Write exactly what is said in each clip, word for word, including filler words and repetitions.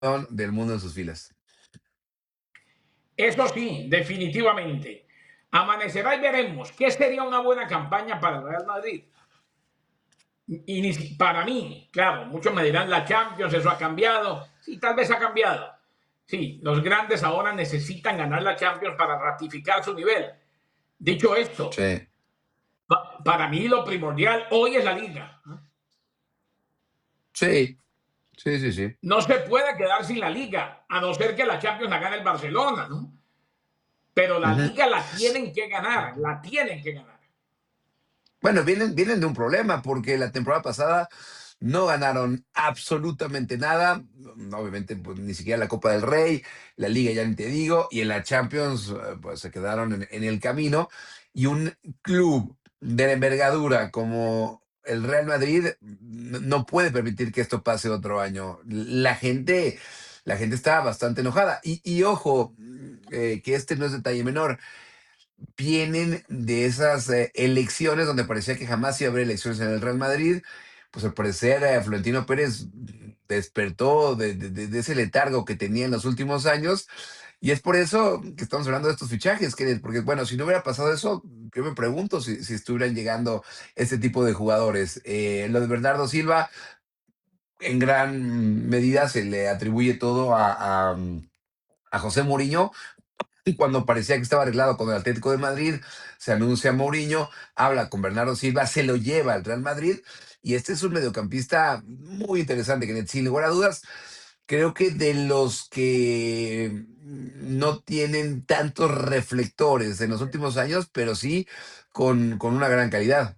del mundo en sus filas. Eso sí, definitivamente. Amanecerá y veremos qué sería una buena campaña para el Real Madrid. Y ni, para mí, claro, muchos me dirán la Champions, eso ha cambiado. Sí, tal vez ha cambiado. Sí, los grandes ahora necesitan ganar la Champions para ratificar su nivel. Dicho esto, Sí. pa, para mí lo primordial hoy es la Liga. Sí, sí, sí, sí. No se puede quedar sin la Liga, a no ser que la Champions la gane el Barcelona, ¿no? Pero la Ujú. Liga la tienen que ganar, la tienen que ganar. Bueno, vienen, vienen de un problema porque la temporada pasada no ganaron absolutamente nada. mm, Obviamente, pues ni siquiera la Copa del Rey, la Liga ya ni te digo, y en la Champions, eh, pues se quedaron en, en el camino. Y un club de la envergadura como el Real Madrid n- no puede permitir que esto pase otro año. La gente, la gente está bastante enojada. Y, y ojo, mm, eh, que este no es detalle menor, vienen de esas eh, elecciones donde parecía que jamás iba a haber elecciones en el Real Madrid. Pues al parecer eh, Florentino Pérez despertó de, de- de- de ese letargo que tenía en los últimos años. Y es por eso que estamos hablando de estos fichajes, Kenneth, porque bueno, si no hubiera pasado eso, yo me pregunto si, si estuvieran llegando este tipo de jugadores. Eh, lo de Bernardo Silva, en gran medida se le atribuye todo a, a, a José Mourinho, y cuando parecía que estaba arreglado con el Atlético de Madrid, se anuncia Mourinho, habla con Bernardo Silva, se lo lleva al Real Madrid. Y este es un mediocampista muy interesante, que sin lugar a dudas, creo que de los que no tienen tantos reflectores en los últimos años, pero sí con, con una gran calidad.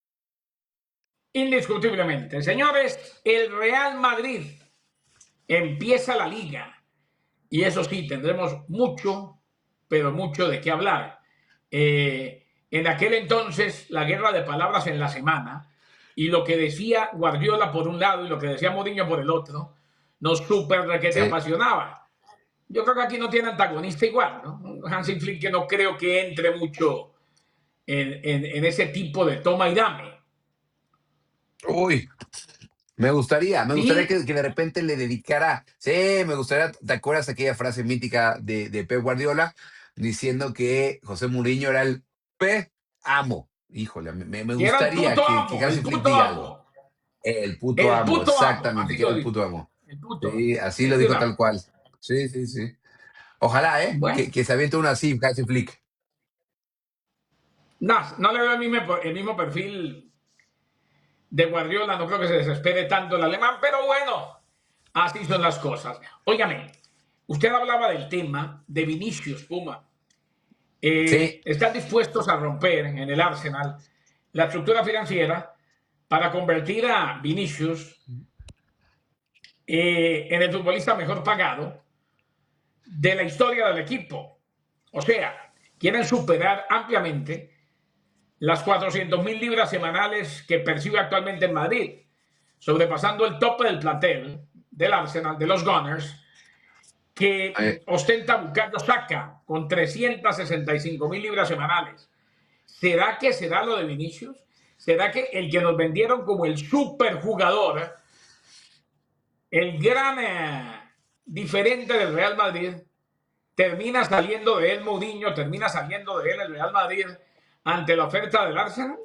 Indiscutiblemente. Señores, el Real Madrid empieza la liga y eso sí, tendremos mucho, pero mucho de qué hablar. Eh, en aquel entonces, la guerra de palabras en la semana y lo que decía Guardiola por un lado y lo que decía Mourinho por el otro, nos súper requete Sí. apasionaba. Yo creo que aquí no tiene antagonista igual, ¿no? Hansi Flick que no creo que entre mucho en, en, en ese tipo de toma y dame. Uy, me gustaría, me gustaría Sí, que, que de repente le dedicara, sí, me gustaría, ¿te acuerdas aquella frase mítica de, de Pep Guardiola diciendo que José Mourinho era el P amo? Híjole, me, me que era el gustaría puto que, que amo, el Hansi Flick puto diga algo. amo, El puto el amo, puto amo, exactamente, así que era lo el dijo, puto amo. el puto, Sí, así lo de dijo una tal vez. cual. Sí, sí, sí. Ojalá, ¿eh? Bueno, Que, que se aviente una así, Hansi Flick. no, no le veo el mismo, el mismo perfil de Guardiola, no creo que se desespere tanto el alemán, pero bueno, así son las cosas. Óigame, usted hablaba del tema de Vinicius Puma. Sí, Eh, ¿Están dispuestos a romper en el Arsenal la estructura financiera para convertir a Vinicius eh, en el futbolista mejor pagado de la historia del equipo? O sea, quieren superar ampliamente las cuatrocientas mil libras semanales que percibe actualmente en Madrid, sobrepasando el tope del plantel del Arsenal, de los Gunners, eh, que ostenta Bukayo Saka con trescientas sesenta y cinco mil libras semanales. ¿Será que será lo de Vinicius? ¿Será que el que nos vendieron como el superjugador, el gran eh, diferente del Real Madrid, termina saliendo de él Mourinho, termina saliendo de él el Real Madrid ante la oferta del Arsenal?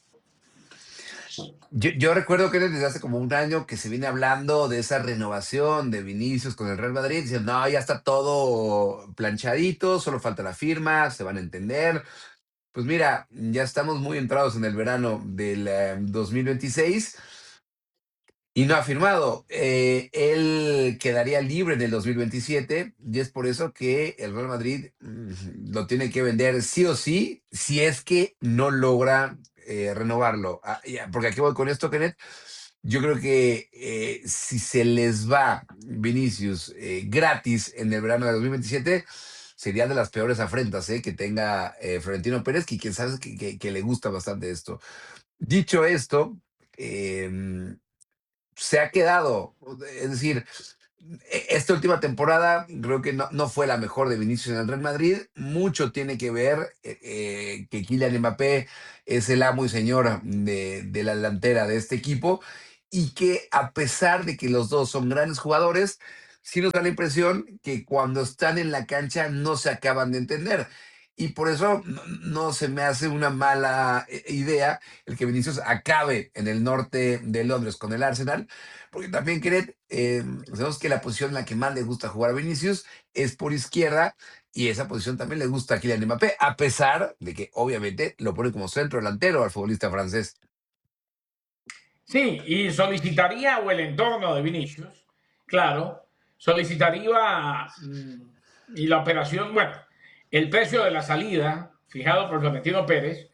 yo, yo recuerdo que desde hace como un año que se viene hablando de esa renovación de Vinicius con el Real Madrid, diciendo, no, ya está todo planchadito, solo falta la firma, se van a entender. Pues mira, ya estamos muy entrados en el verano del eh, dos mil veintiséis y no ha firmado. Eh, él quedaría libre en el dos mil veintisiete y es por eso que el Real Madrid mm, lo tiene que vender sí o sí, si es que no logra eh, renovarlo. Ah, ya, porque aquí voy con esto, Kenneth. Yo creo que eh, si se les va Vinicius eh, gratis en el verano de dos mil veintisiete, sería de las peores afrentas eh, que tenga eh, Florentino Pérez, que quien sabe que, que- que le gusta bastante esto. Dicho esto, em, se ha quedado, es decir, e- esta última temporada creo que no, no fue la mejor de Vinicius en el Real Madrid. Mucho tiene que ver eh, eh, que Kylian Mbappé es el amo y señor de, de la delantera de este equipo y que a pesar de que los dos son grandes jugadores, sí nos da la impresión que cuando están en la cancha no se acaban de entender. Y por eso no, no se me hace una mala eh, idea el que Vinicius acabe en el norte de Londres con el Arsenal, porque también, Kenneth, eh, sabemos que la posición en la que más le gusta jugar a Vinicius es por izquierda, y esa posición también le gusta a Kylian Mbappé, a pesar de que obviamente lo pone como centro delantero al futbolista francés. Sí, y solicitaría, o el entorno de Vinicius, claro, solicitaría, mm, y la operación, bueno, el precio de la salida, fijado por Florentino Pérez,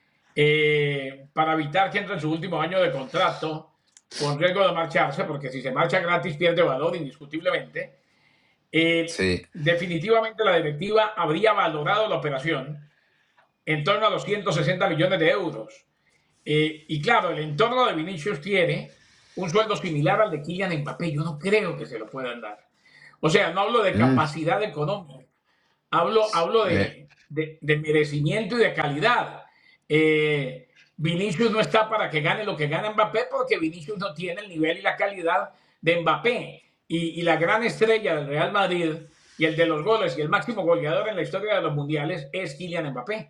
eh, para evitar que entre en su último año de contrato con riesgo de marcharse, porque si se marcha gratis pierde valor indiscutiblemente. Eh, Sí. definitivamente la directiva habría valorado la operación en torno a los ciento sesenta millones de euros. Eh, y claro, el entorno de Vinicius tiene un sueldo similar al de Kylian Mbappé. Yo no creo que se lo puedan dar. O sea, no hablo de Mm, capacidad económica, hablo, hablo eh, de, de, de merecimiento y de calidad. Eh, Vinicius no está para que gane lo que gana Mbappé, porque Vinicius no tiene el nivel y la calidad de Mbappé. Y, y la gran estrella del Real Madrid y el de los goles y el máximo goleador en la historia de los mundiales es Kylian Mbappé.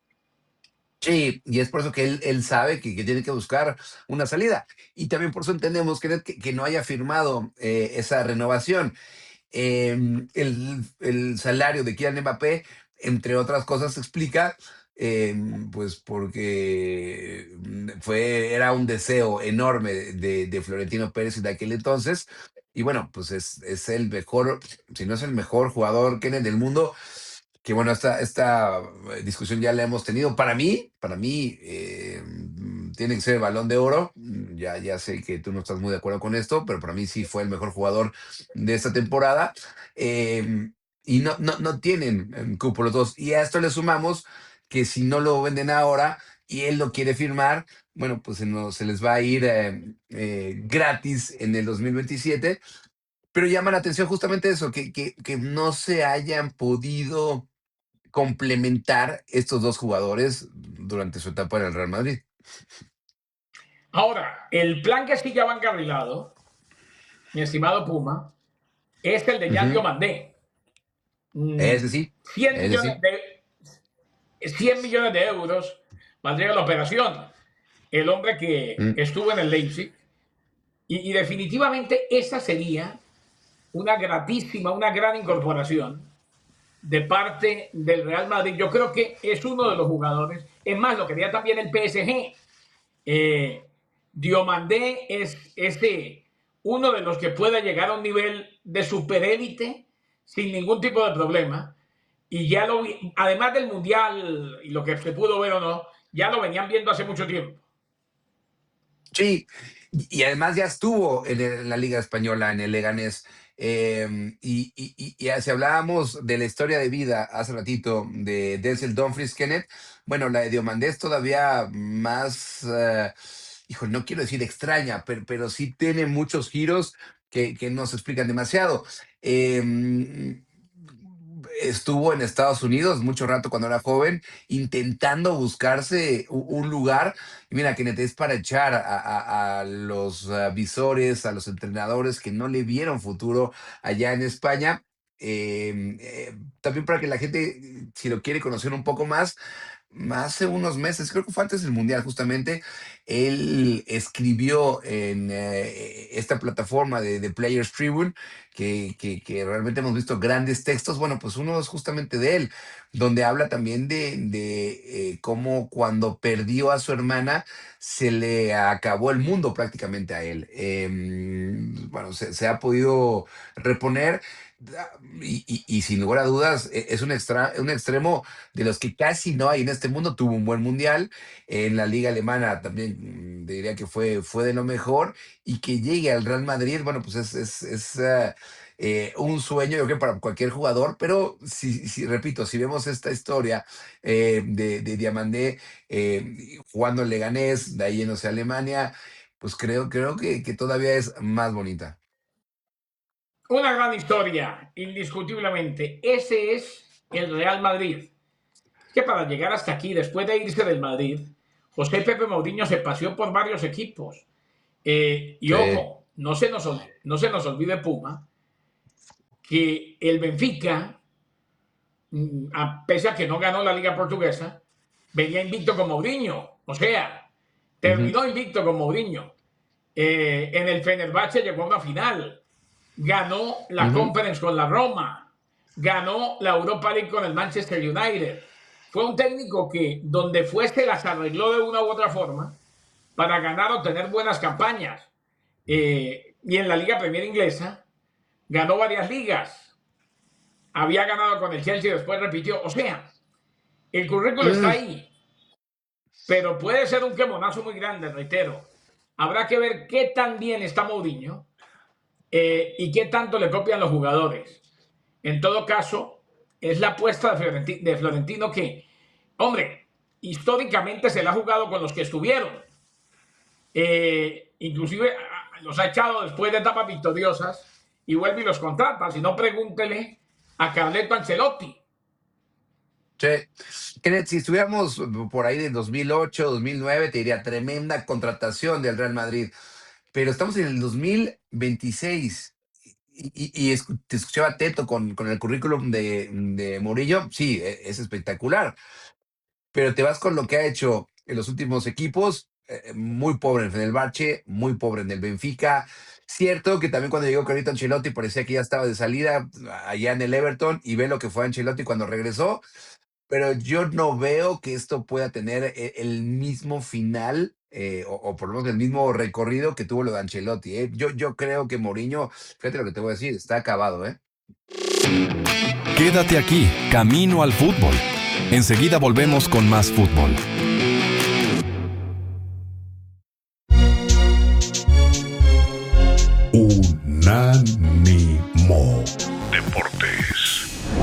sí, y es por eso que él, él sabe que, que tiene que buscar una salida. Y también por eso entendemos, Kenneth, que, que no haya firmado eh, esa renovación. Eh, el, el salario de Kylian Mbappé, entre otras cosas, se explica, eh, pues porque fue, era un deseo enorme de, de Florentino Pérez de aquel entonces. Y bueno, pues es, es el mejor, si no es el mejor jugador, Kenneth, del mundo. Que bueno, esta, esta eh, discusión ya la hemos tenido. Para mí, para mí, eh, mm, tiene que ser el Balón de Oro. Mm, Ya, ya sé que tú no estás muy de acuerdo con esto, pero para mí sí fue el mejor jugador de esta temporada. Eh, y no, no, no tienen eh, cupo los dos. Y a esto le sumamos que si no lo venden ahora y él lo quiere firmar, bueno, pues se, nos- se les va a ir eh, eh, gratis en el dos mil veintisiete. Pero llama la atención justamente eso, que, que, que no se hayan podido complementar estos dos jugadores durante su etapa en el Real Madrid. Ahora, el plan que sí ya va encarrilado, mi estimado Puma, es el de Yan Ujú. Diomandé. Mm, Ese sí, cien ese millones sí. de, cien millones de euros valdría la operación. El hombre que Mm. estuvo en el Leipzig. Y, y definitivamente esa sería una gratísima, una gran incorporación de parte del Real Madrid. Yo creo que es uno de los jugadores. Es más, lo quería también el P S G. Eh, Diomandé es ese uno de los que pueda llegar a un nivel de superélite sin ningún tipo de problema. Y ya lo vi, además del Mundial y lo que se pudo ver o no, ya lo venían viendo hace mucho tiempo. Sí, y y además ya estuvo en, el- en la Liga Española, en el Leganés. Eh, y, y, y- y si hablábamos de la historia de vida hace ratito de Denzel Dumfries, Kenneth, bueno, la de Diomandé es todavía más, eh, híjole, no quiero decir extraña, pero, pero sí tiene muchos giros que, que no se explican demasiado. Eh, Estuvo en Estados Unidos mucho rato cuando era joven, intentando buscarse u- un lugar. Y mira, que es para echar a, a- a los ah, visores, a los entrenadores que no le vieron futuro allá en España. Eh, eh, también para que la gente, si lo quiere conocer un poco más, hace unos meses, creo que fue antes del Mundial justamente, él escribió en eh, esta plataforma de, de Players Tribune, que, que, que realmente hemos visto grandes textos. Bueno, pues uno es justamente de él, donde habla también de, de eh, cómo cuando perdió a su hermana se le acabó el mundo prácticamente a él. Em, bueno, se, se ha podido reponer. da- Y, y- y sin lugar a dudas, e- es un, extra, un extremo de los que casi no hay en este mundo. Tuvo un buen mundial en la liga alemana, también mm, diría que fue, fue de lo mejor, y que llegue al Real Madrid, bueno, pues es, es, es, eh, eh, un sueño, yo creo, para cualquier jugador. Pero si, si repito, si vemos esta historia eh, de, de Diamandé eh, jugando en Leganés, de ahí yéndose a Alemania, pues creo, creo que, que todavía es más bonita. Una gran historia, indiscutiblemente. Ese es el Real Madrid. Es que para llegar hasta aquí, después de irse del Madrid, José Pepe Mourinho se paseó por varios equipos. Eh, y Sí. ojo, no se, nos, no se nos olvide Puma, que el Benfica, a pese a que no ganó la Liga Portuguesa, venía invicto con Mourinho. O sea, Ujú, terminó invicto con Mourinho. Eh, en el Fenerbahce llegó a una final. Ganó la ujú, Conference con la Roma. Ganó la Europa League con el Manchester United. Fue un técnico que donde fue se las arregló de una u otra forma para ganar o tener buenas campañas. Eh, y en la Liga Premier Inglesa ganó varias ligas. Había ganado con el Chelsea y después repitió. O sea, el currículo está mm, ahí, pero puede ser un quemonazo muy grande, reitero. Habrá que ver qué tan bien está Mourinho eh, y qué tanto le copian los jugadores. En todo caso, es la apuesta de Florentino, de Florentino que, hombre, históricamente se la ha jugado con los que estuvieron. Eh, inclusive los ha echado después de etapas victoriosas y vuelve y los contrata. Si no, pregúntele a Carleto Ancelotti. sí. Kenneth, si estuviéramos por ahí de dos mil ocho, dos mil nueve, te diría tremenda contratación del Real Madrid. Pero estamos en el dos mil veintiséis y, y- y escu- te escuchaba atento con, con el currículum de, de Murillo. Sí, e- es espectacular, pero te vas con lo que ha hecho en los últimos equipos. Eh, muy pobre en el Fenerbahce, muy pobre en el Benfica. Cierto que también cuando llegó Carito Ancelotti parecía que ya estaba de salida allá en el Everton, y ve lo que fue Ancelotti cuando regresó, pero yo no veo que esto pueda tener e- el mismo final, eh, o, o por lo menos el mismo recorrido que tuvo lo de Ancelotti. eh. Yo, yo creo que Mourinho, fíjate lo que te voy a decir, está acabado, ¿eh? Quédate aquí, Camino al Fútbol. Enseguida volvemos con más fútbol.